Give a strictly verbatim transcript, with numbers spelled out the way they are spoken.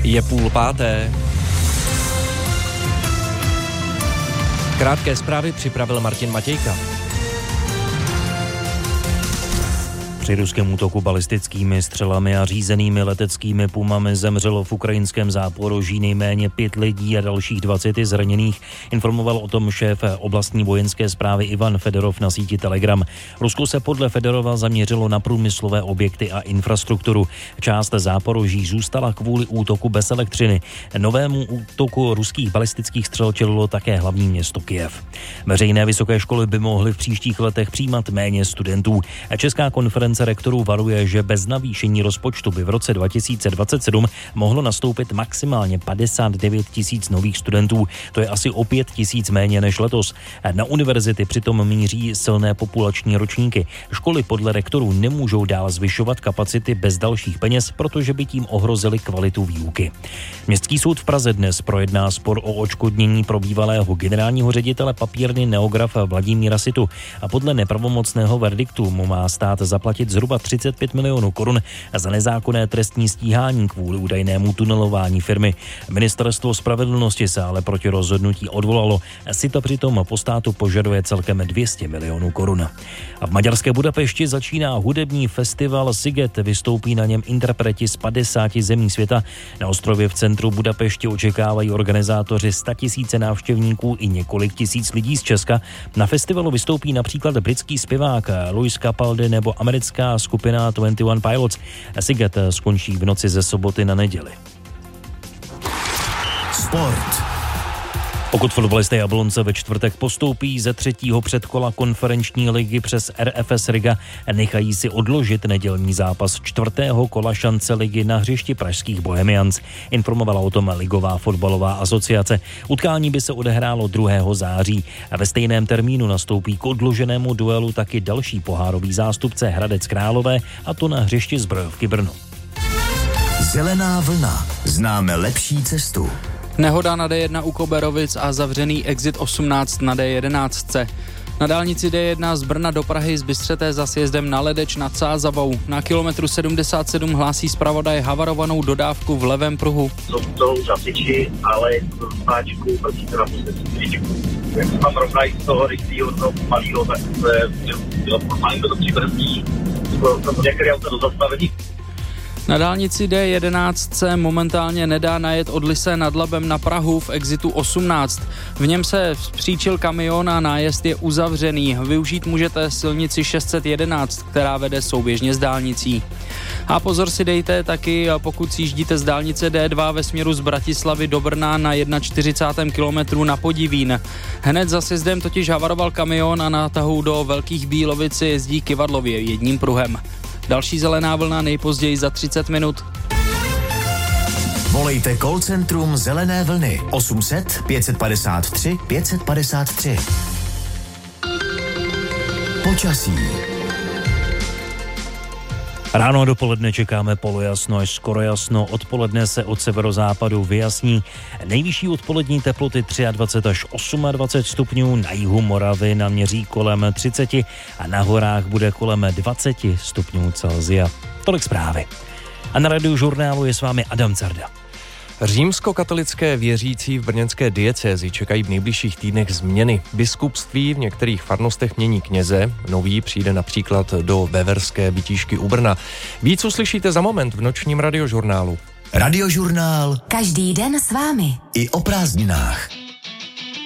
Je půl páté. Krátké zprávy připravil Martin Matějka. Při ruském útoku balistickými střelami a řízenými leteckými pumami zemřelo v ukrajinském Záporoží nejméně pět lidí a dalších dvacet zraněných, informoval o tom šéf oblastní vojenské správy Ivan Fedorov na síti Telegram. Rusko se podle Fedorova zaměřilo na průmyslové objekty a infrastrukturu. Část Záporoží zůstala kvůli útoku bez elektřiny. Novému útoku ruských balistických střel čelilo také hlavní město Kyjev. Veřejné vysoké školy by mohly v příštích letech přijímat méně studentů. Česká konference rektorů varuje, že bez navýšení rozpočtu by v roce dva tisíce dvacet sedm mohlo nastoupit maximálně padesát devět tisíc nových studentů. To je asi o pět tisíc méně než letos. Na univerzity přitom míří silné populační ročníky. Školy podle rektorů nemůžou dál zvyšovat kapacity bez dalších peněz, protože by tím ohrozili kvalitu výuky. Městský soud v Praze dnes projedná spor o odškodnění pro bývalého generálního ředitele papírny Neograf Vladimíra Situ. A podle nepravomocného verdiktu mu má stát zaplatit zhruba třicet pět milionů korun za nezákonné trestní stíhání kvůli údajnému tunelování firmy. Ministerstvo spravedlnosti se ale proti rozhodnutí odvolalo. Sita přitom po státu požaduje celkem dvě stě milionů korun. A v maďarské Budapešti začíná hudební festival Sziget. Vystoupí na něm interpreti z padesáti zemí světa. Na ostrově v centru Budapešti očekávají organizátoři statisíce návštěvníků i několik tisíc lidí z Česka. Na festivalu vystoupí například britský zpěvák Lewis Capaldi nebo americká skupina dvacet jedna Pilots. Sziget skončí v noci ze soboty na neděli. Sport. Pokud fotbalisté Jablonce ve čtvrtek postoupí ze třetího předkola konferenční ligy přes R F S Riga, nechají si odložit nedělní zápas čtvrtého kola šance ligy na hřišti pražských Bohemians. Informovala o tom Ligová fotbalová asociace. Utkání by se odehrálo druhého září a ve stejném termínu nastoupí k odloženému duelu taky další pohárový zástupce Hradec Králové, a to na hřišti Zbrojovky Brno. Zelená vlna. Známe lepší cestu. Nehoda na D jedna u Koberovic a zavřený exit osmnáct na D jedenáct. Na dálnici D jedna z Brna do Prahy z Bystřeté za sjezdem na Ledeč nad Sázavou. Na kilometru sedmdesát sedm hlásí zpravodaj havarovanou dodávku v levém pruhu. Jsou to už hasiči, ale páčku proti teda posledníčku. Jak se tam rovnají z toho rychlého, toho malého, tak se malinko to přibrzdí. Některé auto do zastavení. Na dálnici D jedenáct se momentálně nedá najet od Lysé nad Labem na Prahu v exitu osmnáct. V něm se vzpříčil kamion a nájezd je uzavřený. Využít můžete silnici šest set jedenáct, která vede souběžně s dálnicí. A pozor si dejte taky, pokud jíždíte z dálnice D dva ve směru z Bratislavy do Brna na čtyřicátém prvním kilometru na Podivín. Hned za sjezdem totiž havaroval kamion a na tahu do Velkých Bílovic jezdí kyvadlově jedním pruhem. Další zelená vlna nejpozději za třicet minut. Volejte call centrum Zelené vlny osm set pět padesát tři pět padesát tři. Počasí. Ráno a dopoledne čekáme polojasno až skoro jasno, odpoledne se od severozápadu vyjasní. Nejvyšší odpolední teploty dvacet tři až dvacet osm stupňů, na jihu Moravy naměří kolem třicet a na horách bude kolem dvacet stupňů Celsia. Tolik zprávy. A na Radiožurnálu je s vámi Adam Carda. Římskokatolické věřící v brněnské diecézi čekají v nejbližších týdnech změny. Biskupství v některých farnostech mění kněze, nový přijde například do Veverské Bytíšky u Brna. Víc uslyšíte za moment v nočním Radiožurnálu. Radiožurnál. Každý den s vámi. I o prázdninách.